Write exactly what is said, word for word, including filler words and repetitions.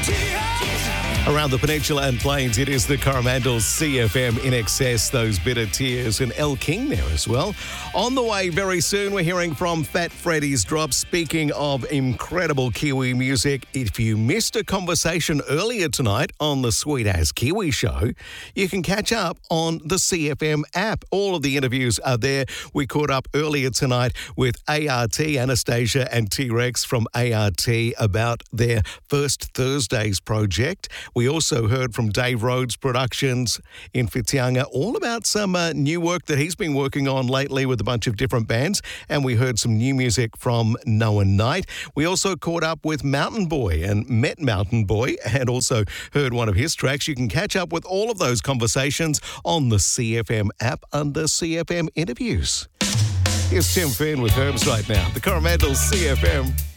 Around the peninsula and plains, it is the Coromandel C F M In Excess, those bitter tears, and El King there as well. On the way very soon, we're hearing from Fat Freddy's Drop. Speaking of incredible Kiwi music, if you missed a conversation earlier tonight on the Sweet As Kiwi show, you can catch up on the C F M app. All of the interviews are there. We caught up earlier tonight with A R T, Anastasia and T-Rex from A R T about their First Thursdays project. We also heard from Dave Rhodes Productions in Whitianga all about some uh, new work that he's been working on lately with a bunch of different bands. And we heard some new music from Noah Knight. We also caught up with Mountain Boy and met Mountain Boy and also heard one of his tracks. You can catch up with all of those conversations on the C F M app under C F M Interviews. Here's Tim Finn with Herbs right now. The Coromandel C F M.